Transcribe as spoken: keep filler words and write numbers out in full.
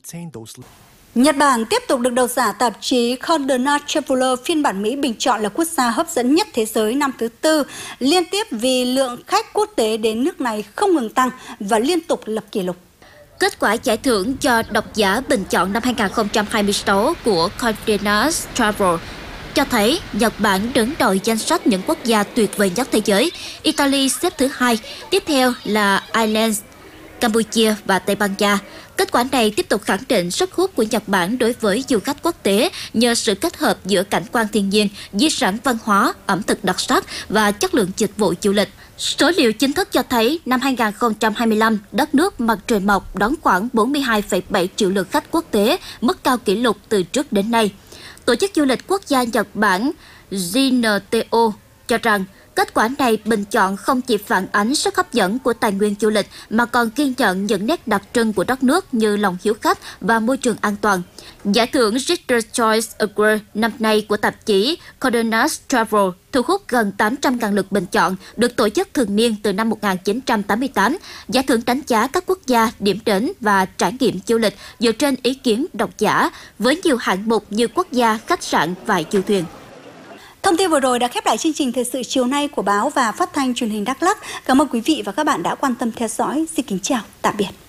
Nhật Bản tiếp tục được độc giả tạp chí Condé Nast Traveler phiên bản Mỹ bình chọn là quốc gia hấp dẫn nhất thế giới năm thứ tư, liên tiếp vì lượng khách quốc tế đến nước này không ngừng tăng và liên tục lập kỷ lục. Kết quả giải thưởng cho độc giả bình chọn năm hai nghìn không trăm hai mươi sáu của Condé Nast Traveler cho thấy Nhật Bản đứng đầu danh sách những quốc gia tuyệt vời nhất thế giới. Italy xếp thứ hai, tiếp theo là Ireland, Campuchia và Tây Ban Nha. Kết quả này tiếp tục khẳng định sức hút của Nhật Bản đối với du khách quốc tế nhờ sự kết hợp giữa cảnh quan thiên nhiên, di sản văn hóa, ẩm thực đặc sắc và chất lượng dịch vụ du lịch. Số liệu chính thức cho thấy năm hai nghìn không trăm hai mươi lăm, đất nước mặt trời mọc đón khoảng bốn mươi hai phẩy bảy triệu lượt khách quốc tế, mức cao kỷ lục từ trước đến nay. Tổ chức Du lịch Quốc gia Nhật Bản J N T O cho rằng kết quả này bình chọn không chỉ phản ánh sức hấp dẫn của tài nguyên du lịch mà còn ghi nhận những nét đặc trưng của đất nước như lòng hiếu khách và môi trường an toàn. Giải thưởng Reader's Choice Award năm nay của tạp chí Condé Nast Travel thu hút gần tám trăm nghìn lượt bình chọn, được tổ chức thường niên từ năm một nghìn chín trăm tám mươi tám. Giải thưởng đánh giá các quốc gia, điểm đến và trải nghiệm du lịch dựa trên ý kiến độc giả, với nhiều hạng mục như quốc gia, khách sạn và du thuyền. Thông tin vừa rồi đã khép lại chương trình thời sự chiều nay của báo và phát thanh truyền hình Đắk Lắk. Cảm ơn quý vị và các bạn đã quan tâm theo dõi. Xin kính chào, tạm biệt.